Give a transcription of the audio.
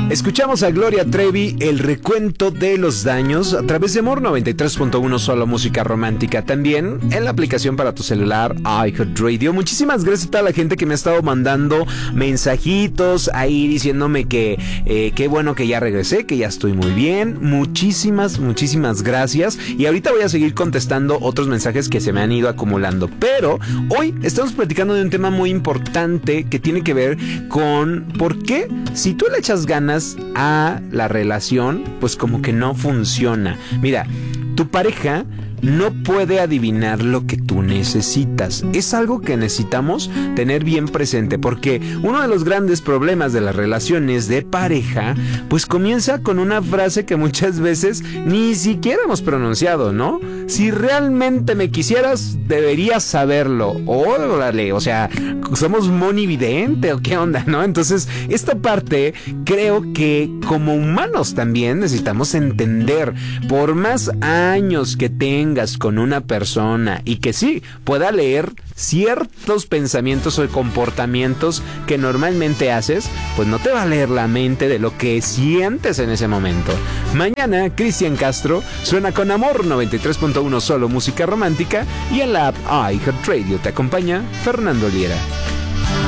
Escuchamos a Gloria Trevi, El recuento de los daños, a través de Amor 93.1, solo música romántica. También en la aplicación para tu celular, iHeartRadio. Muchísimas gracias a toda la gente que me ha estado mandando mensajitos ahí diciéndome que qué bueno que ya regresé, que ya estoy muy bien. Muchísimas gracias. Y ahorita voy a seguir contestando otros mensajes que se me han ido acumulando. Pero hoy estamos platicando de un tema muy importante que tiene que ver con por qué si tú le echas ganas a la relación, pues como que no funciona. Mira, tu pareja no puede adivinar lo que tú necesitas. Es algo que necesitamos tener bien presente, porque uno de los grandes problemas de las relaciones de pareja, pues comienza con una frase que muchas veces ni siquiera hemos pronunciado, ¿no? Si realmente me quisieras, deberías saberlo. Órale, o sea, ¿somos monividente o qué onda, no? Entonces, esta parte creo que como humanos también necesitamos entender, por más años que tengas con una persona y que sí pueda leer ciertos pensamientos o comportamientos que normalmente haces, pues no te va a leer la mente de lo que sientes en ese momento. Mañana Cristian Castro suena con Amor 93.1, solo música romántica, y en la app iHeartRadio te acompaña Fernando Liera.